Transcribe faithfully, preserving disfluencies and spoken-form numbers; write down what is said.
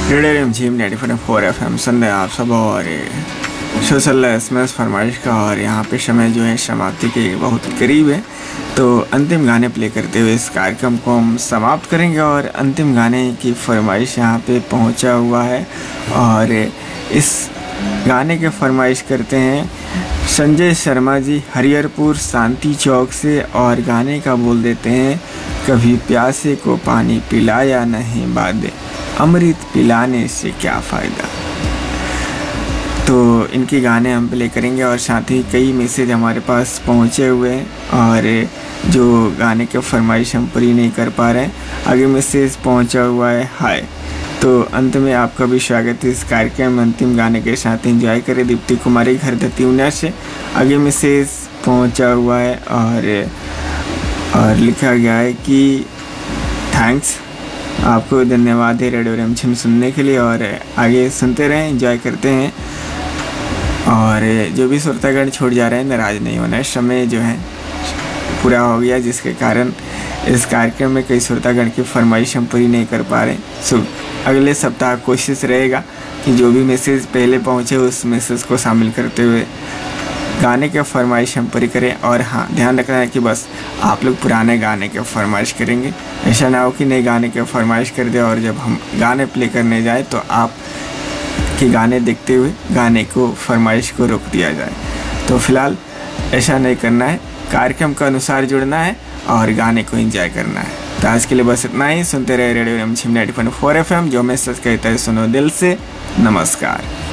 Radio रिमझिम ninety four F M सुन रहे हैं आप सब। और सोशल एसएमएस फरमाइश का और यहाँ पे समय जो है समाप्ति के बहुत करीब है, तो अंतिम गाने प्ले करते हुए इस कार्यक्रम को हम समाप्त करेंगे। और अंतिम गाने की फरमाइश यहाँ पे पहुँचा हुआ है और इस गाने के फरमाइश करते हैं संजय शर्मा जी हरिहरपुर शांति चौक से। और गाने का बोल देते हैं, कभी प्यासे को पानी पिलाया नहीं बादे, अमृत पिलाने से क्या फ़ायदा। तो इनके गाने हम प्ले करेंगे और साथ ही कई मैसेज हमारे पास पहुँचे हुए हैं और जो गाने के फरमाइश हम पूरी नहीं कर पा रहे हैं। आगे मैसेज पहुँचा हुआ है हाय। तो अंत में आपका भी स्वागत है इस कार्यक्रम अंतिम गाने के साथ। एंजॉय करें। दीप्ति कुमारी घर दतिउना से आगे मैसेज पहुँचा हुआ है और और लिखा गया है कि थैंक्स, आपको धन्यवाद है रेडियो रिमझिम सुनने के लिए और आगे सुनते रहें, एंजॉय करते हैं। और जो भी श्रोतागण छोड़ जा रहे हैं नाराज़ नहीं होना, समय जो है पूरा हो गया जिसके कारण इस कार्यक्रम में कई श्रोतागण की फरमाइश हम पूरी नहीं कर पा रहे। सो अगले सप्ताह कोशिश रहेगा कि जो भी मैसेज पहले पहुँचे उस मैसेज को शामिल करते हुए गाने के फरमाइश हम पूरी करें। और हाँ, ध्यान रखना है कि बस आप लोग पुराने गाने के फरमाइश करेंगे, ऐसा ना हो कि नए गाने के फरमाइश कर दे और जब हम गाने प्ले करने जाए तो आप के गाने देखते हुए गाने को फरमाइश को रोक दिया जाए। तो फिलहाल ऐसा नहीं करना है, कार्यक्रम के अनुसार जुड़ना है और गाने को एंजॉय करना है। तो आज के लिए बस इतना ही। सुनते रहे रेडियो रिमझिम नाइन्टी फोर एफ एम, जो मैसेज कहता है सुनो दिल से। नमस्कार।